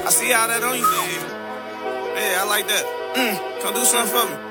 I see how that on you. Yeah, I like that. Come do something for me.